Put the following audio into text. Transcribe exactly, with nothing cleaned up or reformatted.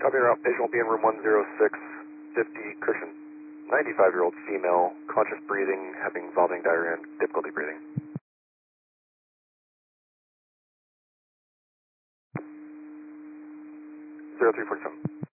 Copy route. Patient will be in room one zero six fifty, cushion. ninety-five-year-old female, conscious breathing, having vomiting, diarrhea, and difficulty breathing. zero three four seven.